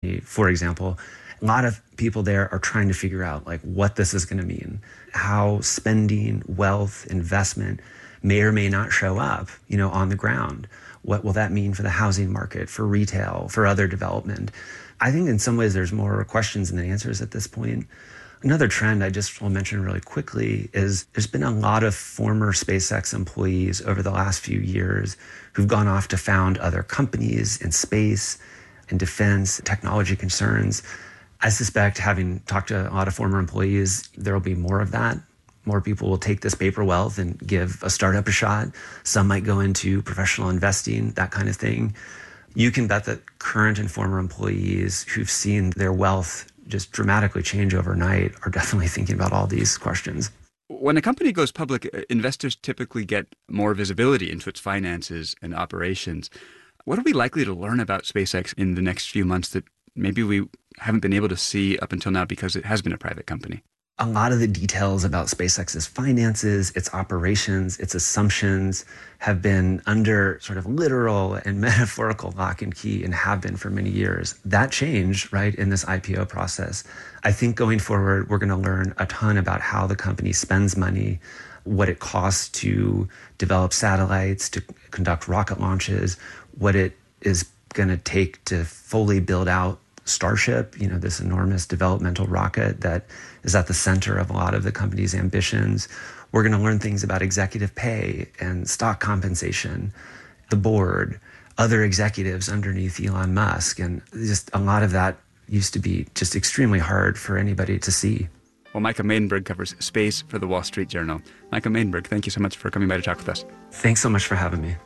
For example, a lot of people there are trying to figure out like what this is going to mean, how spending, wealth, investment may or may not show up, on the ground. What will that mean for the housing market, for retail, for other development? I think in some ways there's more questions than answers at this point. Another trend I just will mention really quickly is there's been a lot of former SpaceX employees over the last few years who've gone off to found other companies in space, in defense, technology concerns. I suspect, having talked to a lot of former employees, there will be more of that. More people will take this paper wealth and give a startup a shot. Some might go into professional investing, that kind of thing. You can bet that current and former employees who've seen their wealth just dramatically change overnight are definitely thinking about all these questions. When a company goes public, investors typically get more visibility into its finances and operations. What are we likely to learn about SpaceX in the next few months that maybe we haven't been able to see up until now because it has been a private company? A lot of the details about SpaceX's finances, its operations, its assumptions have been under sort of literal and metaphorical lock and key and have been for many years. That changed, right, in this IPO process. I think going forward, we're going to learn a ton about how the company spends money, what it costs to develop satellites, to conduct rocket launches, what it is going to take to fully build out Starship, this enormous developmental rocket that is at the center of a lot of the company's ambitions. We're going to learn things about executive pay and stock compensation, the board, other executives underneath Elon Musk. And just a lot of that used to be just extremely hard for anybody to see. Well, Micah Maidenberg covers space for the Wall Street Journal. Micah Maidenberg, thank you so much for coming by to talk with us. Thanks so much for having me.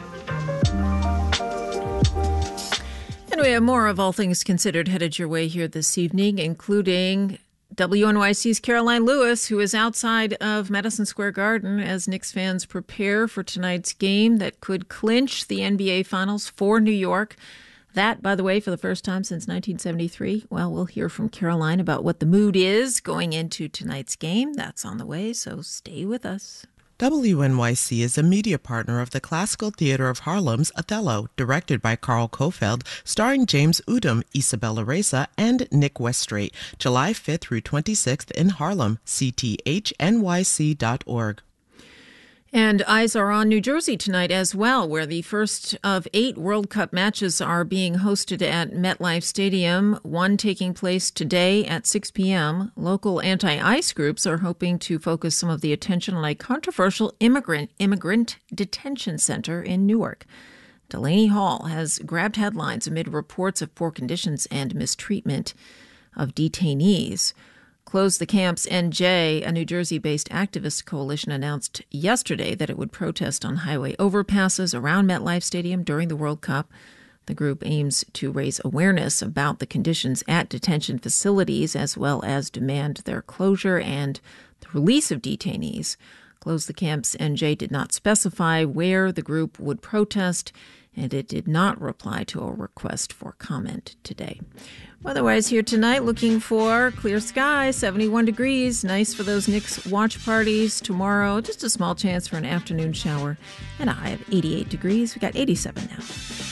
And we have more of All Things Considered headed your way here this evening, including WNYC's Caroline Lewis, who is outside of Madison Square Garden as Knicks fans prepare for tonight's game that could clinch the NBA Finals for New York. That, by the way, for the first time since 1973. Well, we'll hear from Caroline about what the mood is going into tonight's game. That's on the way, so stay with us. WNYC is a media partner of the Classical Theater of Harlem's Othello, directed by Carl Kofeld, starring James Udom, Isabella Reza, and Nick Westrate, July 5th through 26th in Harlem, cthnyc.org. And eyes are on New Jersey tonight as well, where the first of 8 World Cup matches are being hosted at MetLife Stadium, one taking place today at 6 p.m. Local anti-ICE groups are hoping to focus some of the attention on a controversial immigrant detention center in Newark. Delaney Hall has grabbed headlines amid reports of poor conditions and mistreatment of detainees. Close the Camps NJ, a New Jersey-based activist coalition, announced yesterday that it would protest on highway overpasses around MetLife Stadium during the World Cup. The group aims to raise awareness about the conditions at detention facilities as well as demand their closure and the release of detainees. Close the Camps NJ did not specify where the group would protest, and it did not reply to a request for comment today. Otherwise, here tonight, looking for clear skies, 71 degrees. Nice for those Knicks watch parties. Tomorrow, just a small chance for an afternoon shower and a high of 88 degrees. We got 87 now.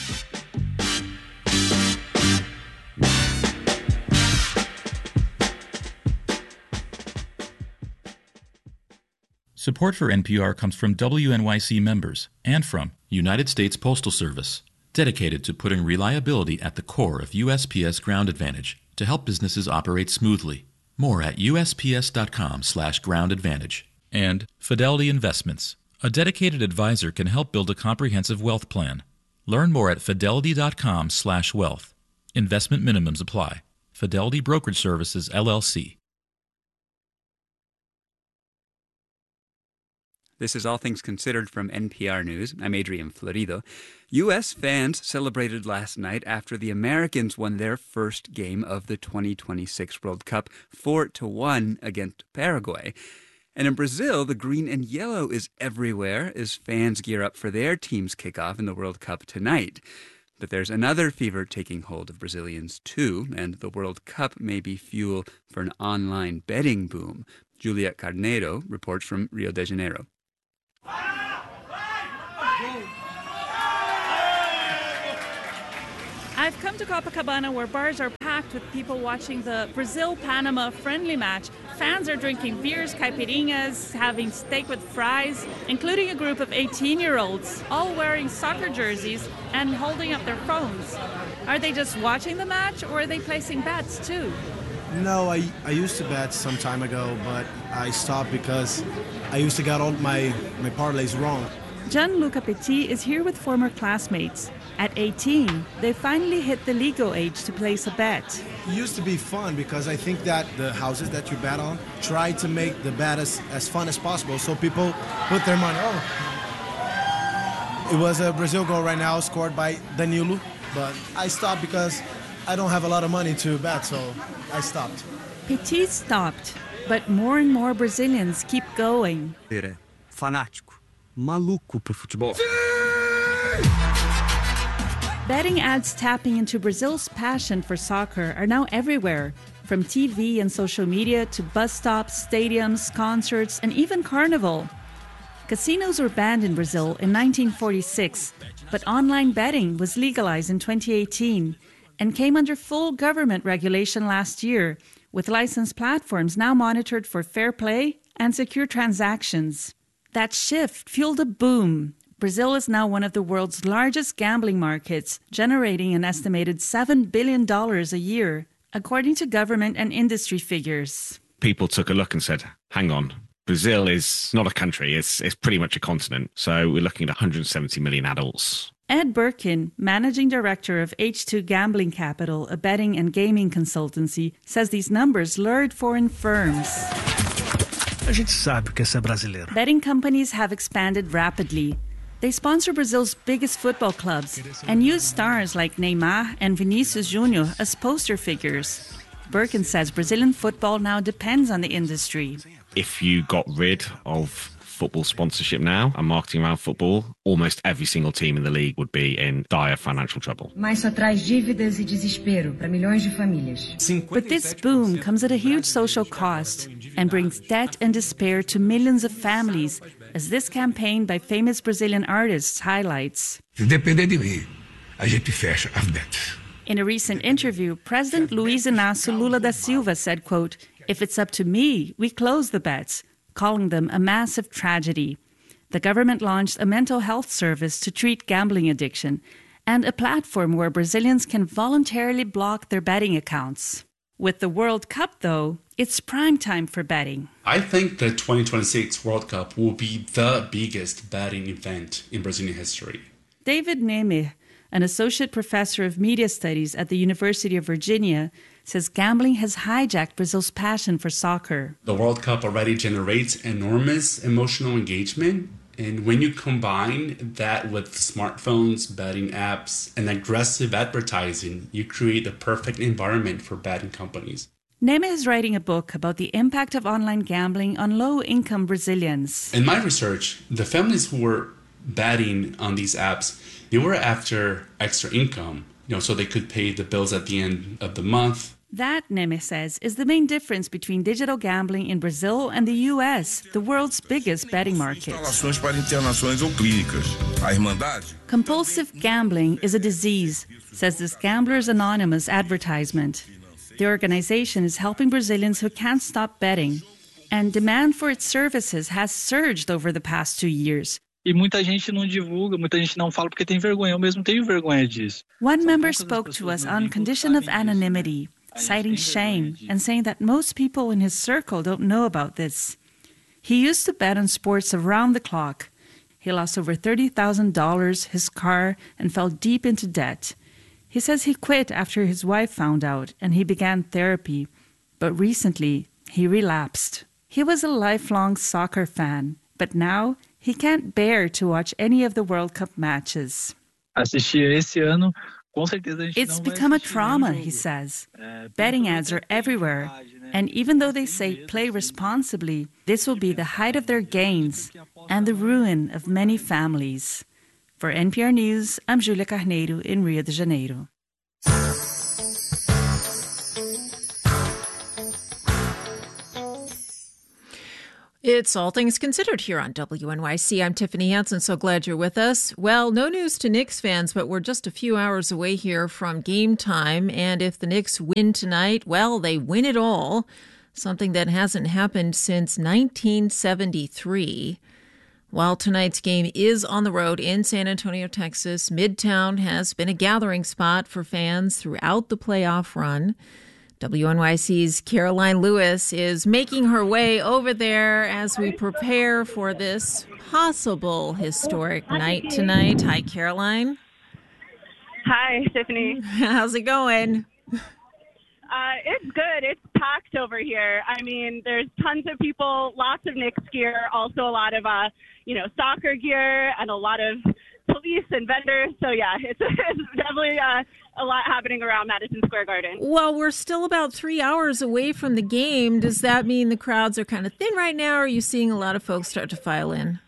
Support for NPR comes from WNYC members and from United States Postal Service, dedicated to putting reliability at the core of USPS Ground Advantage to help businesses operate smoothly. More at usps.com/Ground Advantage. And Fidelity Investments. A dedicated advisor can help build a comprehensive wealth plan. Learn more at fidelity.com/wealth. Investment minimums apply. Fidelity Brokerage Services, LLC. This is All Things Considered from NPR News. I'm Adrian Florido. U.S. fans celebrated last night after the Americans won their first game of the 2026 World Cup 4-1 against Paraguay. And in Brazil, the green and yellow is everywhere as fans gear up for their team's kickoff in the World Cup tonight. But there's another fever taking hold of Brazilians, too, and the World Cup may be fuel for an online betting boom. Juliet Carneiro reports from Rio de Janeiro. I've come to Copacabana where bars are packed with people watching the Brazil-Panama friendly match. Fans are drinking beers, caipirinhas, having steak with fries, including a group of 18-year-olds, all wearing soccer jerseys and holding up their phones. Are they just watching the match or are they placing bets too? No, I used to bet some time ago, but I stopped because I used to get all my parlays wrong. Gianluca Petit is here with former classmates. At 18, they finally hit the legal age to place a bet. It used to be fun because I think that the houses that you bet on try to make the bet as fun as possible, so people put their money. It was a Brazil goal right now scored by Danilo, but I stopped because I don't have a lot of money to bet, so I stopped. Petit stopped, but more and more Brazilians keep going. Fanático, maluco por futebol. Betting ads tapping into Brazil's passion for soccer are now everywhere, from TV and social media to bus stops, stadiums, concerts, and even Carnival. Casinos were banned in Brazil in 1946, but online betting was legalized in 2018 and came under full government regulation last year, with licensed platforms now monitored for fair play and secure transactions. That shift fueled a boom. Brazil is now one of the world's largest gambling markets, generating an estimated $7 billion a year, according to government and industry figures. People took a look and said, hang on, Brazil is not a country, it's pretty much a continent. So we're looking at 170 million adults. Ed Birkin, managing director of H2 Gambling Capital, a betting and gaming consultancy, says these numbers lured foreign firms. A gente sabe que esse é brasileiro. Betting companies have expanded rapidly. They sponsor Brazil's biggest football clubs and use stars like Neymar and Vinicius Júnior as poster figures. Birkin says Brazilian football now depends on the industry. If you got rid of football sponsorship now and marketing around football, almost every single team in the league would be in dire financial trouble. Mas só traz dívidas e desespero para milhões de famílias. But this boom comes at a huge social cost and brings debt and despair to millions of families, as this campaign by famous Brazilian artists highlights. Se depender de mim, a gente fecha as bets. In a recent interview, President Luiz Inácio Lula da Silva said, quote, "If it's up to me, we close the bets," calling them a massive tragedy. The government launched a mental health service to treat gambling addiction and a platform where Brazilians can voluntarily block their betting accounts. With the World Cup, though, it's prime time for betting. I think the 2026 World Cup will be the biggest betting event in Brazilian history. David Neme, an associate professor of media studies at the University of Virginia, says gambling has hijacked Brazil's passion for soccer. The World Cup already generates enormous emotional engagement. And when you combine that with smartphones, betting apps, and aggressive advertising, you create the perfect environment for betting companies. Neme is writing a book about the impact of online gambling on low-income Brazilians. In my research, the families who were betting on these apps, they were after extra income, so they could pay the bills at the end of the month. That, Neme says, is the main difference between digital gambling in Brazil and the U.S., the world's biggest betting market. Compulsive gambling is a disease, says this Gamblers Anonymous advertisement. The organization is helping Brazilians who can't stop betting, and demand for its services has surged over the past 2 years. E muita gente não divulga, muita gente não fala porque tem vergonha. Eu mesmo tenho vergonha disso. One member spoke to us on condition of anonymity, citing shame and saying that most people in his circle don't know about this. He used to bet on sports around the clock. He lost over $30,000, his car, and fell deep into debt. He says he quit after his wife found out and he began therapy. But recently, he relapsed. He was a lifelong soccer fan, but now he can't bear to watch any of the World Cup matches. Assistir esse ano, com certeza a gente It's become a trauma, he says. Betting ads are everywhere, and even though they say play responsibly, this will be the height of their gains and the ruin of many families. For NPR News, I'm Julia Carneiro in Rio de Janeiro. It's All Things Considered here on WNYC. I'm Tiffany Hansen. So glad you're with us. Well, no news to Knicks fans, but we're just a few hours away here from game time. And if the Knicks win tonight, well, they win it all. Something that hasn't happened since 1973. While tonight's game is on the road in San Antonio, Texas, Midtown has been a gathering spot for fans throughout the playoff run. WNYC's Caroline Lewis is making her way over there as we prepare for this possible historic night tonight. Hi, Caroline. Hi, Tiffany. How's it going? It's good. It's packed over here. I mean, there's tons of people, lots of Knicks gear, also a lot of, soccer gear and a lot of police and vendors. So, yeah, it's definitely a lot happening around Madison Square Garden. Well, we're still about 3 hours away from the game. Does that mean the crowds are kind of thin right now, or are you seeing a lot of folks start to file in?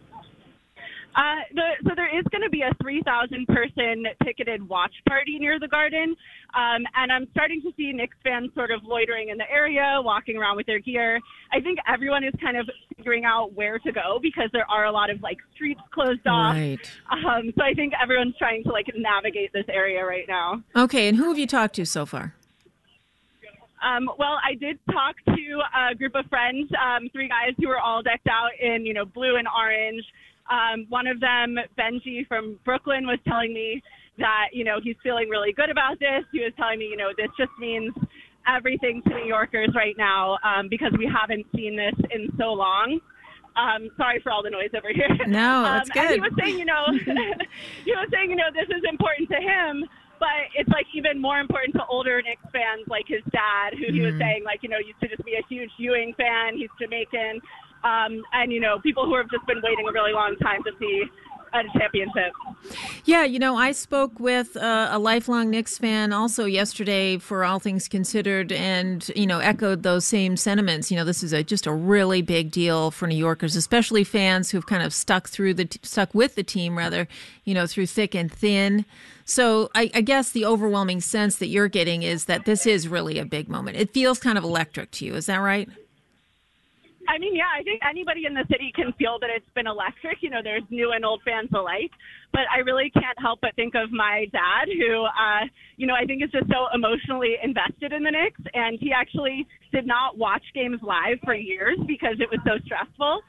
So there is going to be a 3,000-person ticketed watch party near the Garden, and I'm starting to see Knicks fans sort of loitering in the area, walking around with their gear. I think everyone is kind of figuring out where to go because there are a lot of, streets closed off. Right. So I think everyone's trying to, navigate this area right now. Okay, and who have you talked to so far? Well, I did talk to a group of friends, 3 guys who were all decked out in, blue and orange. One of them, Benji from Brooklyn, was telling me that, he's feeling really good about this. He was telling me, this just means everything to New Yorkers right now because we haven't seen this in so long. Sorry for all the noise over here. No, that's good. And he was saying, this is important to him, but it's even more important to older Knicks fans like his dad, who he was saying, used to just be a huge Ewing fan. He's Jamaican. And, people who have just been waiting a really long time to see a championship. Yeah, I spoke with a lifelong Knicks fan also yesterday for All Things Considered and, echoed those same sentiments. This is just a really big deal for New Yorkers, especially fans who've kind of stuck with the team, through thick and thin. So I guess the overwhelming sense that you're getting is that this is really a big moment. It feels kind of electric to you. Is that right? I mean, yeah, I think anybody in the city can feel that it's been electric. There's new and old fans alike. But I really can't help but think of my dad, who, I think is just so emotionally invested in the Knicks. And he actually did not watch games live for years because it was so stressful.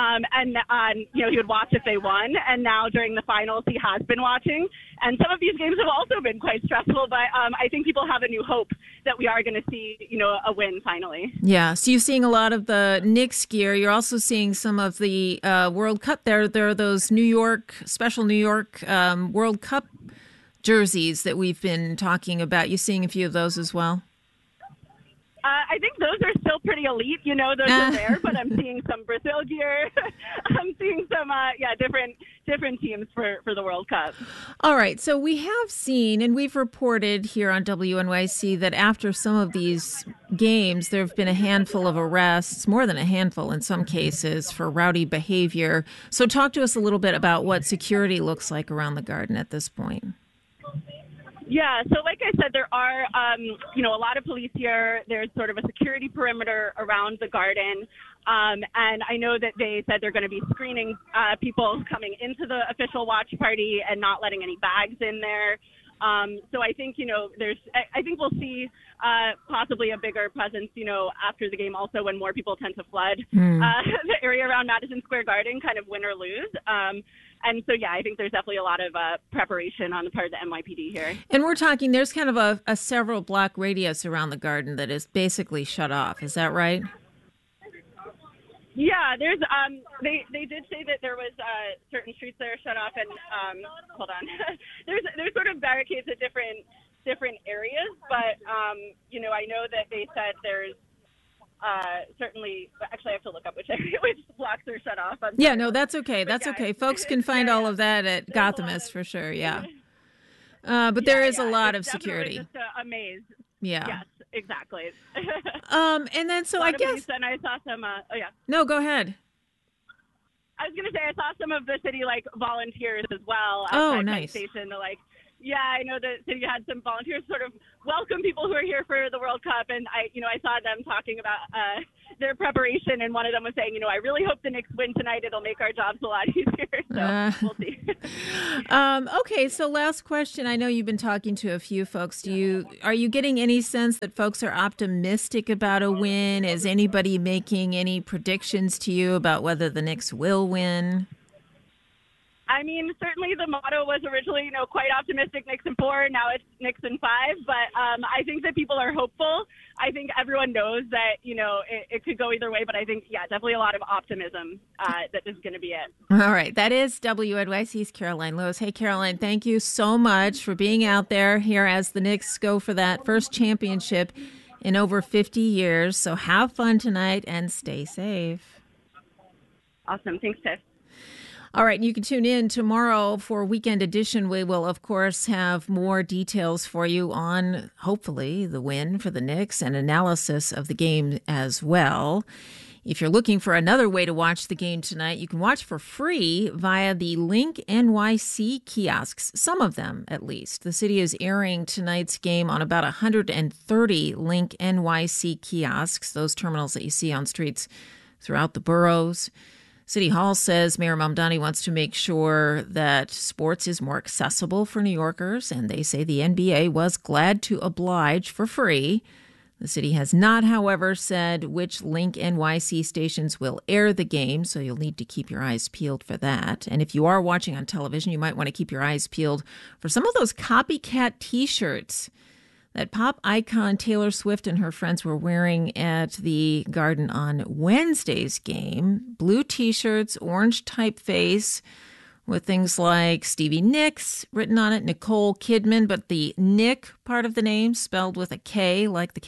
He would watch if they won. And now during the finals, he has been watching. And some of these games have also been quite stressful. But I think people have a new hope that we are going to see, a win finally. Yeah. So you're seeing a lot of the Knicks gear. You're also seeing some of the World Cup there. There are those special New York World Cup jerseys that we've been talking about. You seeing a few of those as well? I think those are still pretty elite. Those are rare, but I'm seeing some Brazil gear. I'm seeing some, different teams for the World Cup. All right. So we have seen, and we've reported here on WNYC that after some of these games, there have been a handful of arrests, more than a handful in some cases, for rowdy behavior. So talk to us a little bit about what security looks like around the Garden at this point. Yeah, so like I said, there are, a lot of police here. There's sort of a security perimeter around the Garden. And I know that they said they're going to be screening people coming into the official watch party and not letting any bags in there. So I think, I think we'll see possibly a bigger presence, after the game also when more people tend to flood the area around Madison Square Garden, kind of win or lose. And so, yeah, I think there's definitely a lot of preparation on the part of the NYPD here. And we're talking, there's kind of a several block radius around the Garden that is basically shut off. Is that right? Yeah, there's they did say that there was certain streets that are shut off, and hold on, there's sort of barricades at different areas, but I know that they said there's certainly, actually I have to look up which blocks are shut off. Yeah, no, that's okay. That's okay. Folks can find all of that at Gothamist for sure. Yeah, but there is a lot of security. Just a maze. Yeah. Yes. Exactly. And then so I guess. And I saw some. No, go ahead. I was going to say I saw some of the city volunteers as well. Oh, nice. Station to yeah, I know the city had some volunteers sort of welcome people who are here for the World Cup, and I saw them talking about their preparation, and one of them was saying, I really hope the Knicks win tonight. It'll make our jobs a lot easier. So we'll see. Okay, so last question. I know you've been talking to a few folks. Are you getting any sense that folks are optimistic about a win? Is anybody making any predictions to you about whether the Knicks will win? I mean, certainly the motto was originally, quite optimistic, Knicks in 4. Now it's Knicks in 5. But I think that people are hopeful. I think everyone knows that, it could go either way. But I think, definitely a lot of optimism that this is going to be it. All right. That is WNYC's Caroline Lewis. Hey, Caroline, thank you so much for being out there here as the Knicks go for that first championship in over 50 years. So have fun tonight and stay safe. Awesome. Thanks, Tiff. All right, you can tune in tomorrow for Weekend Edition. We will, of course, have more details for you on, hopefully, the win for the Knicks and analysis of the game as well. If you're looking for another way to watch the game tonight, you can watch for free via the Link NYC kiosks, some of them at least. The city is airing tonight's game on about 130 Link NYC kiosks, those terminals that you see on streets throughout the boroughs. City Hall says Mayor Mamdani wants to make sure that sports is more accessible for New Yorkers, and they say the NBA was glad to oblige for free. The city has not, however, said which Link NYC stations will air the game, so you'll need to keep your eyes peeled for that. And if you are watching on television, you might want to keep your eyes peeled for some of those copycat T-shirts that pop icon Taylor Swift and her friends were wearing at the Garden on Wednesday's game. Blue T-shirts, orange typeface with things like Stevie Nicks written on it, Nicole Kidman, but the Nick part of the name spelled with a K, like the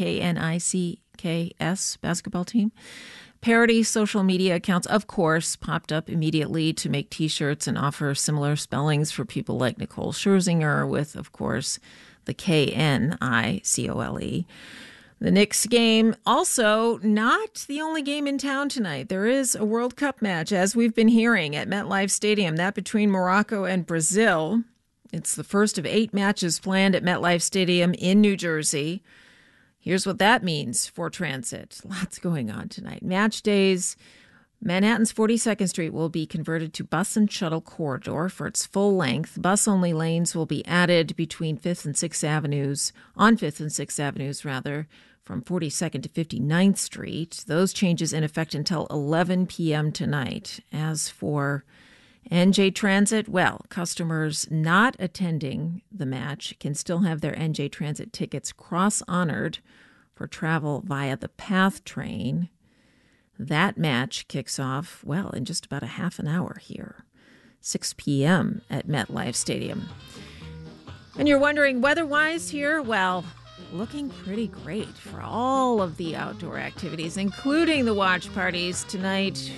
KNICKS basketball team. Parody social media accounts, of course, popped up immediately to make T-shirts and offer similar spellings for people like Nicole Scherzinger with, of course, the KNICOLE. The Knicks game also not the only game in town tonight. There is a World Cup match, as we've been hearing, at MetLife Stadium, that between Morocco and Brazil. It's the first of 8 matches planned at MetLife Stadium in New Jersey. Here's what that means for transit. Lots going on tonight. Match days. Manhattan's 42nd Street will be converted to bus and shuttle corridor for its full length. Bus-only lanes will be added between 5th and 6th Avenues, on 5th and 6th Avenues, rather, from 42nd to 59th Street. Those changes in effect until 11 p.m. tonight. As for NJ Transit, well, customers not attending the match can still have their NJ Transit tickets cross-honored for travel via the PATH train. That match kicks off, well, in just about a half an hour here, 6 p.m. at MetLife Stadium. And you're wondering, weather-wise here, well, looking pretty great for all of the outdoor activities, including the watch parties tonight.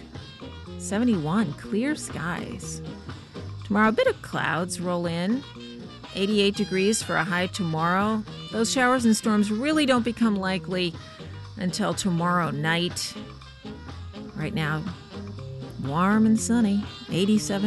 71, clear skies. Tomorrow, a bit of clouds roll in. 88 degrees for a high tomorrow. Those showers and storms really don't become likely until tomorrow night. Right now, warm and sunny, 87